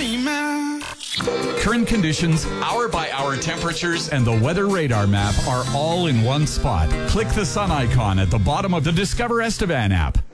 dreaming. Current conditions, hour-by-hour temperatures, and the weather radar map are all in one spot. Click the sun icon at the bottom of the Discover Estevan app.